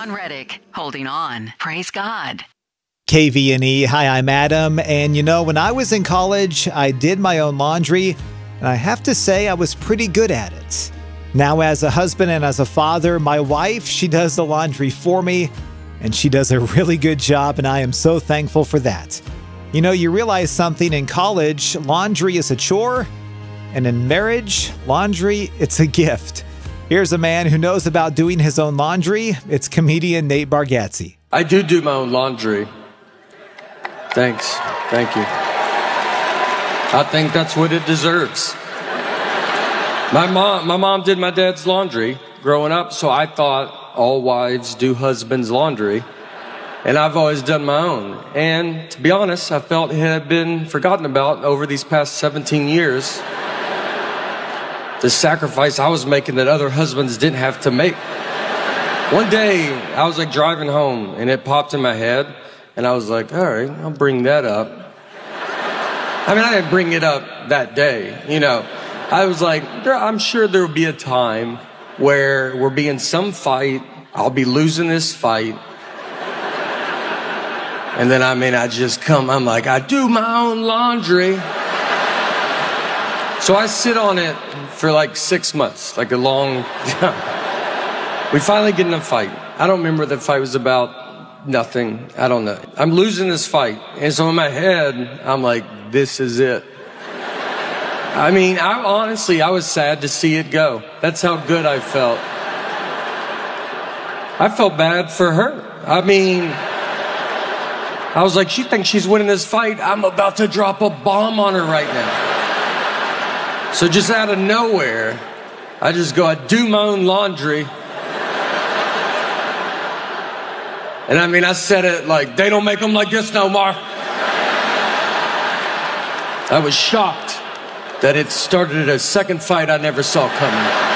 Sean Reddick, holding on. Praise God. KVNE. Hi, I'm Adam. And you know, when I was in college, I did my own laundry, and I have to say I was pretty good at it. Now, as a husband and as a father, my wife, she does the laundry for me, and she does a really good job, and I am so thankful for that. You know, you realize something in college, laundry is a chore, and in marriage, laundry, it's a gift. Here's a man who knows about doing his own laundry. It's comedian Nate Bargatze. I do my own laundry. Thanks. Thank you. I think that's what it deserves. My mom did my dad's laundry growing up, so I thought all wives do husband's laundry. And I've always done my own. And to be honest, I felt it had been forgotten about over these past 17 years. The sacrifice I was making that other husbands didn't have to make. One day, I was like driving home, and it popped in my head, and I was like, all right, I'll bring that up. I mean, I didn't bring it up that day, you know. I was like, I'm sure there will be a time where we'll be in some fight, I'll be losing this fight, and then, I just come, I'm like, I do my own laundry. So I sit on it for like 6 months, like a long time. We finally get in a fight. I don't remember what the fight was about. Nothing. I don't know. I'm losing this fight. And so in my head, I'm like, this is it. I mean, I was sad to see it go. That's how good I felt. I felt bad for her. I mean, I was like, she thinks she's winning this fight. I'm about to drop a bomb on her right now. So just out of nowhere, I just go, I do my own laundry. And I said it like, they don't make them like this no more. I was shocked that it started a second fight I never saw coming.